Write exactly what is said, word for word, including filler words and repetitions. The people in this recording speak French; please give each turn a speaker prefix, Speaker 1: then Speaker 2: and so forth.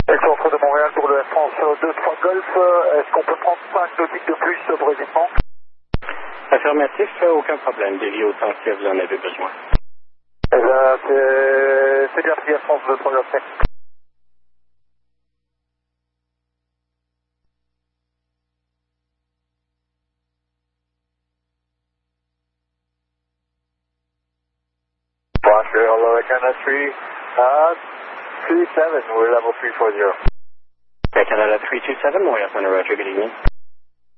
Speaker 1: Et centre de Montréal pour le Air France deux trois Golf, est-ce qu'on peut prendre cinq nautiques de plus brièvement?
Speaker 2: Affirmatif, aucun problème. Déviez autant que vous en avez besoin.
Speaker 1: Eh bien, c'est c'est bien pris Air France deux trois Golf. Roger, hello, Canada three, uh, two seven, we're level three four zero.
Speaker 2: Canada three two seven, Montreal Center, Roger, good evening.